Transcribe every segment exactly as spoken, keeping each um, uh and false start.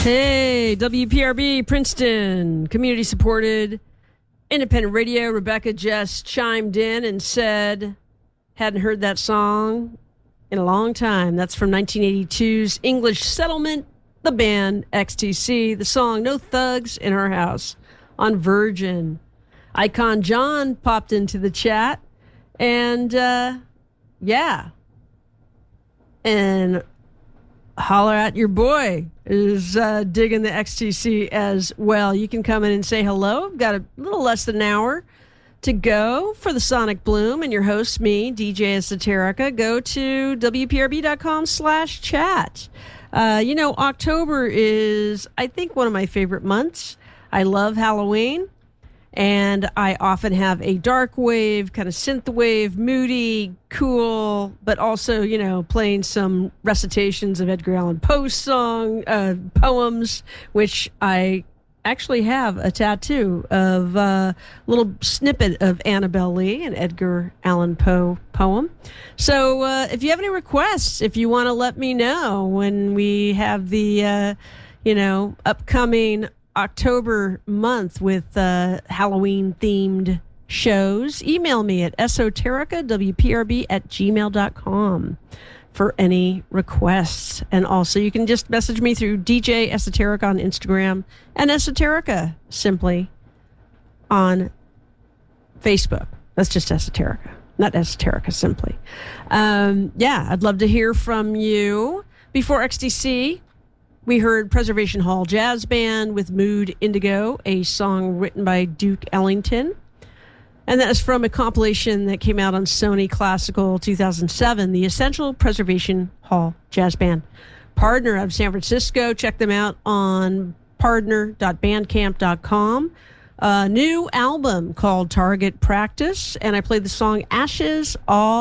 Hey, W P R B, Princeton, community-supported, independent radio. Rebecca just chimed in and said, hadn't heard that song in a long time. That's from nineteen eighty-two's English Settlement, the band X T C. The song, No Thugs in Our House, on Virgin. Icon John popped into the chat, and, uh, yeah. And holler at your boy is uh, digging the X T C as well. You can come in and say hello. I've got a little less than an hour to go for the Sonic Bloom, and your host, me, D J Esoterica. Go to W P R B dot com slash chat. Uh, you know, October is, I think, one of my favorite months. I love Halloween. And I often have a dark wave, kind of synth wave, moody, cool, but also, you know, playing some recitations of Edgar Allan Poe's song, uh, poems, which I actually have a tattoo of a little snippet of Annabelle Lee, an Edgar Allan Poe poem. So uh, if you have any requests, if you want to let me know when we have the, uh, you know, upcoming October month with uh, Halloween-themed shows, email me at esoterica, W P R B at gmail dot com for any requests. And also, you can just message me through D J Esoterica on Instagram and Esoterica simply on Facebook. That's just Esoterica, not Esoterica simply. Um, yeah, I'd love to hear from you. Before X T C, we heard Preservation Hall Jazz Band with Mood Indigo, a song written by Duke Ellington. And that is from a compilation that came out on Sony Classical two thousand seven, the Essential Preservation Hall Jazz Band. Pardner out of San Francisco. Check them out on pardner dot bandcamp dot com. A new album called Target Practice, and I played the song Ashes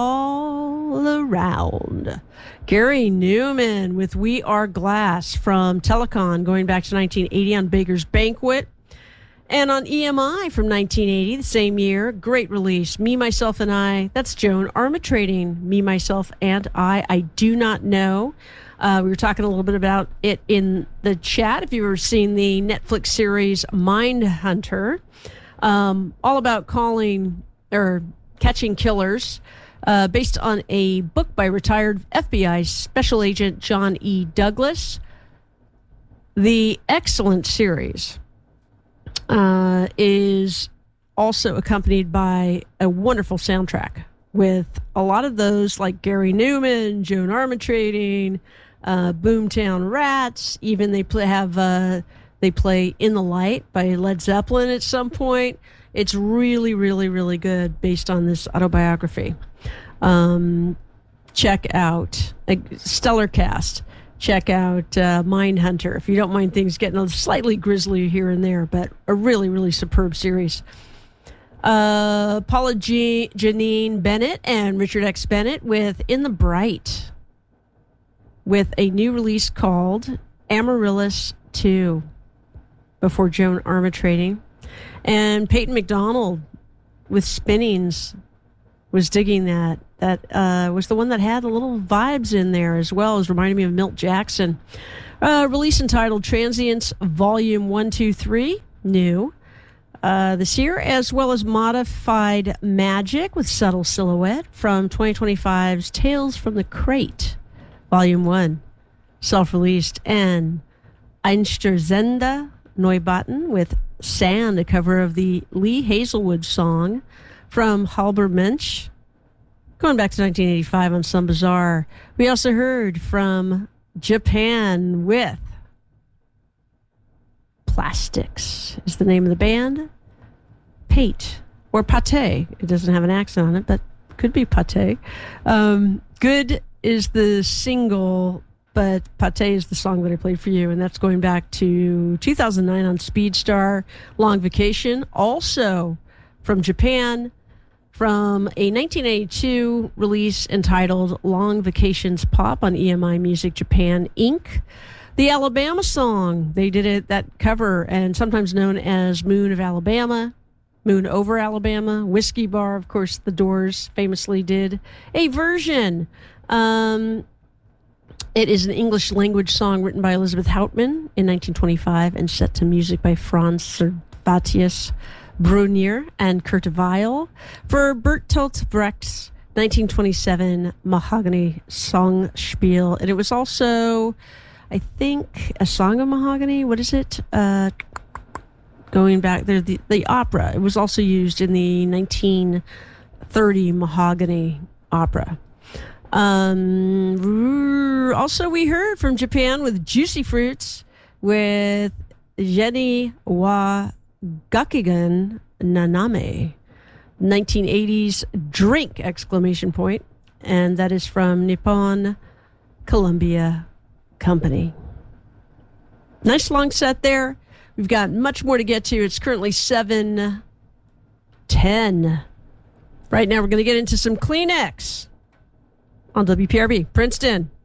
All Around. Gary Newman with We Are Glass from Telecon, going back to nineteen eighty on Baker's Banquet. And on E M I from nineteen eighty, the same year, great release, Me, Myself, and I. That's Joan Armatrading, Me, Myself, and I. I Do Not Know. Uh, we were talking a little bit about it in the chat. If you've ever seen the Netflix series Mindhunter, um, all about calling or catching killers, uh, based on a book by retired F B I Special Agent John E. Douglas. The excellent series uh, is also accompanied by a wonderful soundtrack with a lot of those like Gary Newman, Joan Armatrading, Uh, Boomtown Rats. Even they play, have uh, they play In the Light by Led Zeppelin at some point. It's really, really, really good based on this autobiography. Um, check out a stellar cast. Check out uh, Mindhunter if you don't mind things getting a slightly grisly here and there, but a really, really superb series. Uh, Paula G- Janine Bennett and Richard X. Bennett with In the Bright, with a new release called Amaryllis two, before Joan Armatrading. And Peyton McDonald with Spinnings was digging that. That uh, was the one that had a little vibes in there as well. It was reminding me of Milt Jackson. Uh, release entitled Transients Volume one two three, new uh, this year, as well as Modified Magic with Subtle Silhouette from twenty twenty-five's Tales from the Crate, Volume one, self-released. And Einstürzende Neubauten with Sand, a cover of the Lee Hazelwood song from Halber Mensch, going back to nineteen eighty-five on Some Bizarre. We also heard from Japan with Plastics is the name of the band. Pate, or Pate. It doesn't have an accent on it, but could be Pate. Um, Good is the single, but Pate is the song that I played for you, and that's going back to two thousand nine on Speedstar. Long Vacation, also from Japan, from a nineteen eighty-two release entitled Long Vacations Pop on E M I Music Japan, Incorporated. The Alabama song, they did it, that cover, and sometimes known as Moon of Alabama, Moon Over Alabama. Whiskey Bar, of course, The Doors famously did a version. Um, It is an English language song written by Elizabeth Houtman in nineteen twenty-five and set to music by Franz Servatius Brunier and Kurt Weill for Bertolt Brecht's nineteen twenty-seven Mahogany Songspiel. And it was also, I think, A Song of Mahogany. What is it? Uh, going back there, the, the opera. It was also used in the nineteen thirty Mahogany opera. Um, also, we heard from Japan with Juicy Fruits with Jenny wa Gakigan Naname. nineteen eighties drink exclamation point, and that is from Nippon Columbia Company. Nice long set there. We've got much more to get to. It's currently seven ten. Right now we're going to get into some Kleenex on W P R B Princeton.